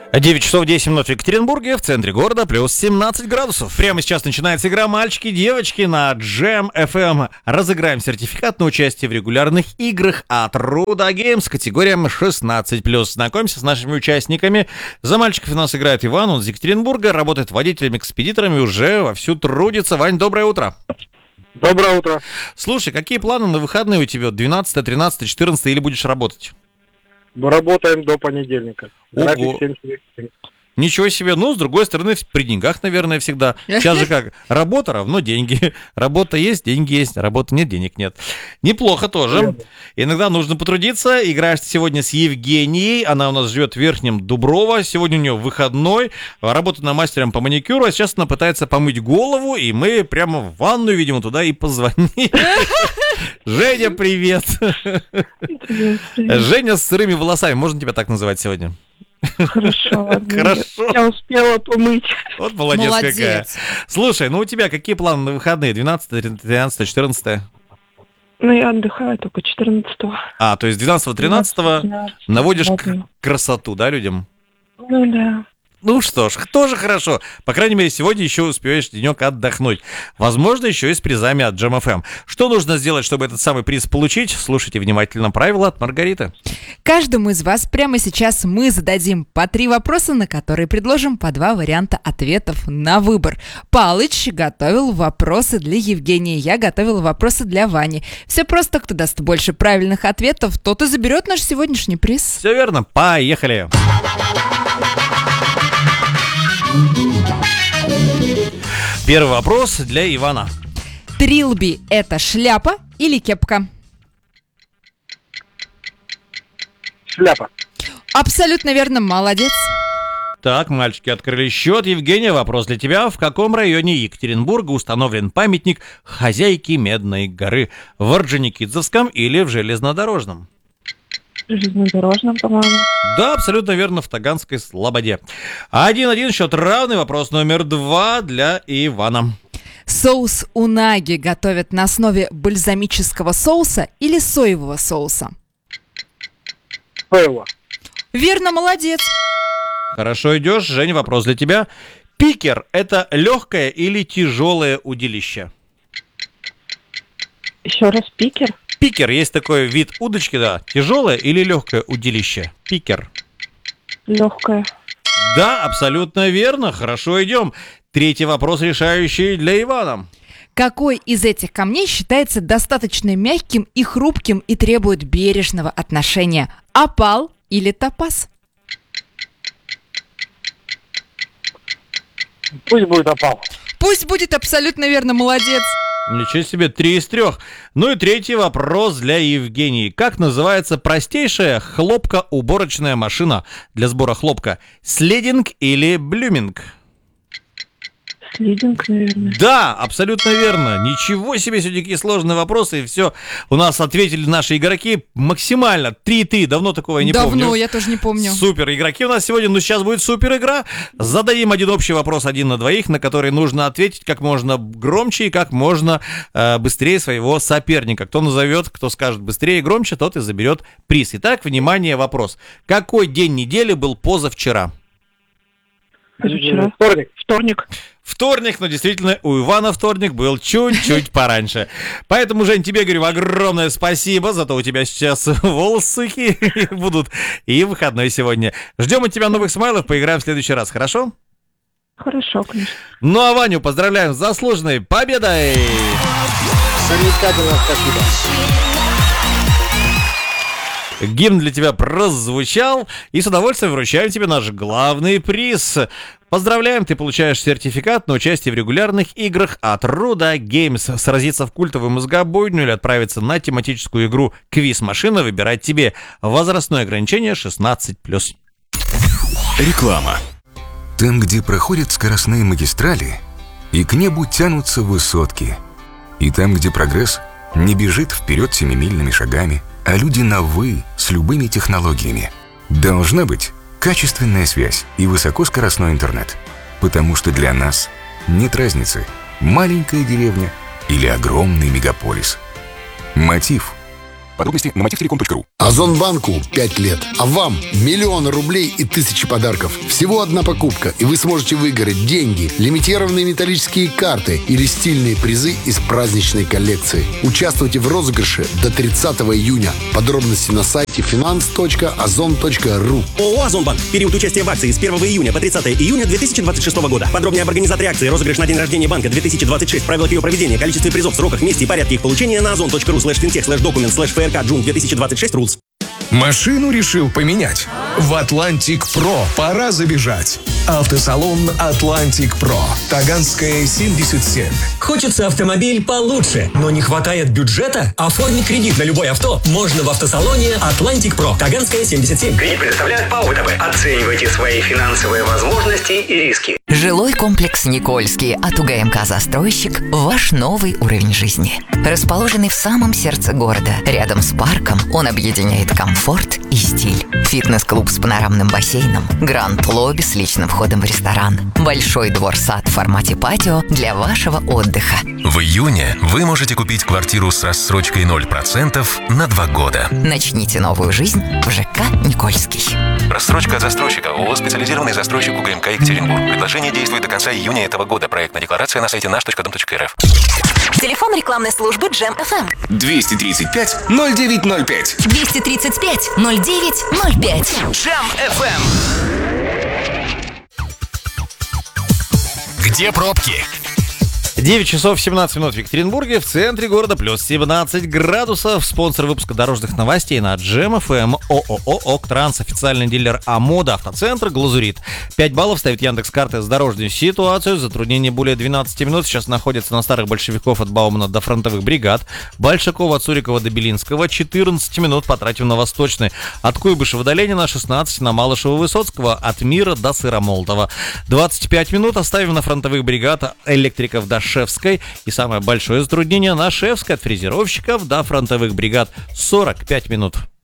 9 часов 10 минут в Екатеринбурге, в центре города, плюс 17 градусов. Прямо сейчас начинается игра «Мальчики и девочки» на Jam FM. Разыграем сертификат на участие в регулярных играх от Ruda Games, категория 16+. Знакомься с нашими участниками. За мальчиков у нас играет Иван, он из Екатеринбурга, работает водителем-экспедитором и уже вовсю трудится. Вань, доброе утро. Доброе утро. Слушай, какие планы на выходные у тебя? 12, 13, 14 или будешь работать? Мы работаем до понедельника. Ого. Ничего себе. Ну, с другой стороны, при деньгах, наверное, всегда. Сейчас же как? Работа равно деньги. Работа есть, деньги есть. Работы нет, денег нет. Неплохо тоже. Иногда нужно потрудиться. Играешь сегодня с Евгенией. Она у нас живет в Верхнем Дуброво. Сегодня у нее выходной. Работает она мастером по маникюру. А сейчас она пытается помыть голову. И мы прямо в ванную, видимо, туда и позвонили. Женя, привет. Женя с сырыми волосами. Можно тебя так называть сегодня? Хорошо, ладно. Хорошо. Я успела помыть. Вот молодец какая. Слушай, ну у тебя какие планы на выходные? 12, 13, 14? Ну, я отдыхаю только 14-го. А, то есть 12-13 наводишь красоту, да, людям? Ну, да. Ну что ж, тоже хорошо. По крайней мере, сегодня еще успеешь денек отдохнуть. Возможно, еще и с призами от Jam FM. Что нужно сделать, чтобы этот самый приз получить? Слушайте внимательно правила от Маргариты. Каждому из вас прямо сейчас мы зададим по 3 вопроса, на которые предложим по 2 варианта ответов на выбор. Палыч готовил вопросы для Евгении, я готовила вопросы для Вани. Все просто, кто даст больше правильных ответов, тот и заберет наш сегодняшний приз. Все верно, поехали. Первый вопрос для Ивана. Трилби – это шляпа или кепка? Шляпа. Абсолютно верно, молодец. Так, мальчики открыли счет. Евгения, вопрос для тебя. В каком районе Екатеринбурга установлен памятник хозяйке Медной горы? В Орджоникидзевском или в Железнодорожном? Железнодорожном, по-моему. Да, абсолютно верно, в Таганской Слободе. 1-1, счет равный. Вопрос номер 2 для Ивана. Соус унаги готовят на основе бальзамического соуса или соевого соуса? Соево. Верно, молодец. Хорошо идешь. Женя, вопрос для тебя. Пикер – это легкое или тяжелое удилище? Еще раз пикер. Пикер, есть такой вид удочки, да. Тяжелое или легкое удилище? Пикер. Легкое. Да, абсолютно верно. Хорошо идем. Третий вопрос, решающий для Ивана. Какой из этих камней считается достаточно мягким и хрупким и требует бережного отношения? Опал или топаз? Пусть будет опал. Пусть будет, абсолютно верно, молодец. Ничего себе, 3 из 3. Ну и третий вопрос для Евгении. Как называется простейшая хлопкоуборочная машина для сбора хлопка? Слединг или блюминг? Слединг, наверное. Да, абсолютно верно. Ничего себе, сегодня какие сложные вопросы. И все, у нас ответили наши игроки максимально. 3-3, давно такого я не помню. Давно, я тоже не помню. Супер, игроки у нас сегодня, ну сейчас будет супер игра. Зададим один общий вопрос, 1 на 2, на который нужно ответить как можно громче и как можно быстрее своего соперника. Кто назовет, кто скажет быстрее и громче, тот и заберет приз. Итак, внимание, вопрос. Какой день недели был позавчера? Позавчера. Вторник. Вторник, но действительно у Ивана вторник был чуть-чуть пораньше. Поэтому, Жень, тебе говорю огромное спасибо, зато у тебя сейчас волосы сухие будут и выходной сегодня. Ждем от тебя новых смайлов, поиграем в следующий раз, хорошо? Хорошо, конечно. Ну а Ваню поздравляем с заслуженной победой! Замечательно, спасибо. Гимн для тебя прозвучал, и с удовольствием вручаем тебе наш главный приз. Поздравляем, ты получаешь сертификат на участие в регулярных играх от Ruda Games. Сразиться в культовую мозгобойню или отправиться на тематическую игру «Квиз-машина» выбирать тебе. Возрастное ограничение 16+. Реклама. Там, где проходят скоростные магистрали, и к небу тянутся высотки. И там, где прогресс не бежит вперед семимильными шагами, а люди на «вы» с любыми технологиями. Должна быть качественная связь и высокоскоростной интернет. Потому что для нас нет разницы, маленькая деревня или огромный мегаполис. Мотив Подробности на мотивтелеком.ру. Озонбанку 5 лет, а вам миллионы рублей и тысячи подарков. Всего одна покупка, и вы сможете выиграть деньги, лимитированные металлические карты или стильные призы из праздничной коллекции. Участвуйте в розыгрыше до 30 июня. Подробности на сайте finance.ozon.ru. ООО «Озонбанк». Период участия в акции с 1 июня по 30 июня 2026 года. Подробнее об организаторе акции, розыгрыш на день рождения банка 2026, правилах ее проведения, количестве призов, сроках, месте и порядке их получения на ozon.ru/fintech/document/frk/june2026 rules. Машину решил поменять? В Atlantic Pro пора забежать. Автосалон Atlantic Pro. Таганская, 77. Хочется автомобиль получше, но не хватает бюджета? Оформить кредит на любое авто можно в автосалоне Atlantic Pro. Таганская, 77. Кредит предоставляет ПАО ВТБ. Оценивайте свои финансовые возможности и риски. Жилой комплекс «Никольский» от УГМК «Застройщик» – ваш новый уровень жизни. Расположенный в самом сердце города, рядом с парком, он объединяет комфорт и стиль. Фитнес-клуб с панорамным бассейном, гранд-лобби с личным входом в ресторан, большой двор-сад в формате патио для вашего отдыха. В июне вы можете купить квартиру с рассрочкой 0% на 2 года. Начните новую жизнь в ЖК «Никольский». Рассрочка от застройщика. ООО «Специализированный застройщик УГМК Екатеринбург». Предложение действует до конца июня этого года. Проектная декларация на сайте nаш.dom.rf. Телефон рекламной службы Джем FM. 235-0905. 235-0905. Джем FM. Где пробки? 9 часов 17 минут в Екатеринбурге, в центре города плюс 17 градусов. Спонсор выпуска дорожных новостей на Джем FM ООО «Октранс», официальный дилер АМОДа, автоцентр «Глазурит». 5 баллов ставит Яндекс.Карты за дорожную ситуацию. Затруднение более 12 минут. Сейчас находится на старых большевиков от Баумана до фронтовых бригад. Большакова от Сурикова до Белинского. 14 минут потратим на Восточный. От Куйбышева до Ленина. 16 на Малышева-Высоцкого. От Мира до Сыромолтова. 25 минут оставим на фронтовых бригад электриков до Шевской. И самое большое затруднение на Шевской от фрезеровщиков до фронтовых бригад. 45 минут.